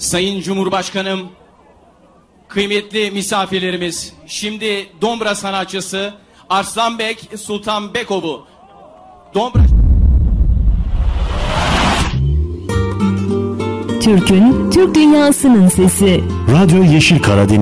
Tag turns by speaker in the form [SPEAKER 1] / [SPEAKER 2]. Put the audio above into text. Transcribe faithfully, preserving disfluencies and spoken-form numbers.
[SPEAKER 1] Sayın Cumhurbaşkanım, kıymetli misafirlerimiz, şimdi Dombra sanatçısı Arslanbek Sultanbekov'u Dombra...
[SPEAKER 2] Türk'ün, Türk dünyasının sesi.
[SPEAKER 3] Radyo Yeşil Karadeniz.